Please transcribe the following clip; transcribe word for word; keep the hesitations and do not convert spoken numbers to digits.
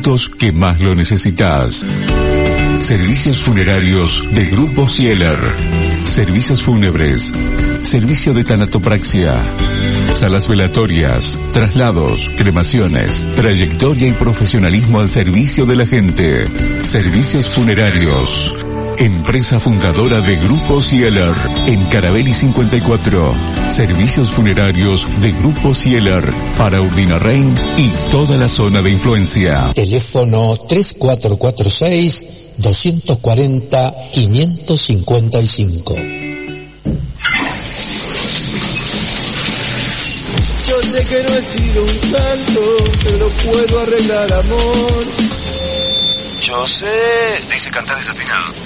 momentos que más lo necesitas. Servicios funerarios de Grupo Sieler. Servicios fúnebres. Servicio de tanatopraxia. Salas velatorias. Traslados. Cremaciones. Trayectoria y profesionalismo al servicio de la gente. Servicios funerarios. Empresa fundadora de Grupo Sieler, en Carabelli cincuenta y cuatro. Servicios funerarios de Grupo Sieler para Urdinarrain y toda la zona de influencia. Teléfono tres cuatro cuatro seis, dos cuatro cero, cinco cinco cinco. Yo sé que no he sido un santo, pero puedo arreglar amor. Yo sé, dice cantar desafinado.